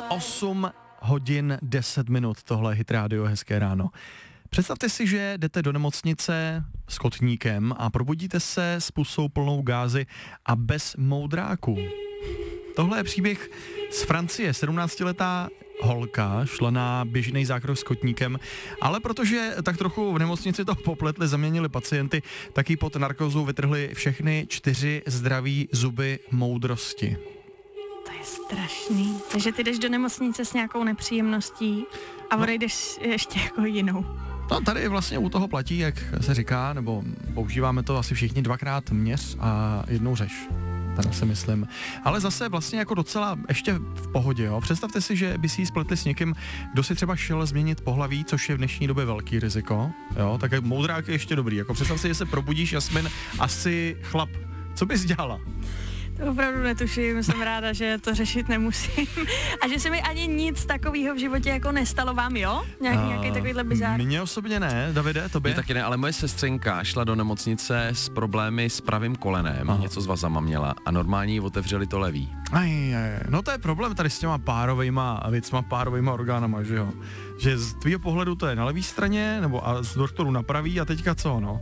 8 hodin 10 minut, tohle je Hit Radio, hezké ráno. Představte si, že jdete do nemocnice s kotníkem a probudíte se s pusou plnou gázy a bez moudráků. Tohle je příběh z Francie. 17letá holka šla na běžný zákrok s kotníkem, ale protože tak trochu v nemocnici to popletli, zaměnili pacienty, tak jí pod narkozou vytrhli všechny 4 zdraví zuby moudrosti. To je strašný. Takže ty jdeš do nemocnice s nějakou nepříjemností a odejdeš ještě jako jinou. No tady vlastně u toho platí, jak se říká, nebo používáme to asi všichni 2krát měř a 1 řeš. Tady si myslím. Ale zase vlastně jako docela ještě v pohodě, jo. Představte si, že by si ji spletli s někým, kdo si třeba šel změnit pohlaví, což je v dnešní době velký riziko, jo. Tak moudrák je ještě dobrý. Jako představ si, že se probudíš, Jasmin, asi chlap. Co bys dělala? To opravdu netuším, jsem ráda, že to řešit nemusím. A že se mi ani nic takového v životě jako nestalo vám, jo? Nějaký takovýhle bizár? Mně osobně ne, Davide, tobě? Mně taky ne, ale moje sestřenka šla do nemocnice s problémy s pravým kolenem, něco s vazama měla a normálně jí otevřeli to levý. No to je problém tady s těma párovejma orgánama, že jo? Že z tvýho pohledu to je na levý straně, nebo a z doktoru na pravý a teďka co, no?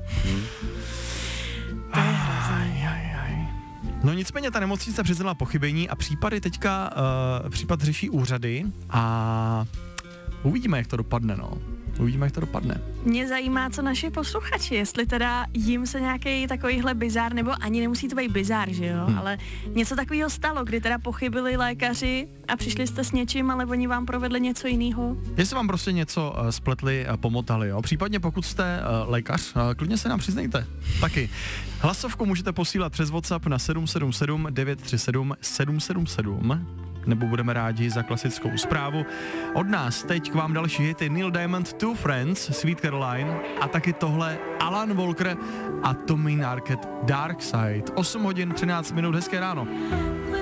To je hrozný. No nicméně ta nemocnice přiznala pochybení a případ řeší úřady a uvidíme, jak to dopadne, no. Mě zajímá, co naši posluchači, jestli teda jim se nějaký takovýhle bizár, nebo ani nemusí to být bizár, že jo, ale něco takového stalo, kdy teda pochybili lékaři a přišli jste s něčím, ale oni vám provedli něco jiného. Jestli vám prostě něco spletli, pomotali, jo. Případně pokud jste lékař, klidně se nám přiznejte. Taky. Hlasovku můžete posílat přes WhatsApp na 777 937 777. Nebo budeme rádi za klasickou zprávu. Od nás teď k vám další hity Neil Diamond, Two Friends, Sweet Caroline a taky tohle Alan Walker a Tommy Narket Dark Side. 8 hodin 13 minut, hezké ráno.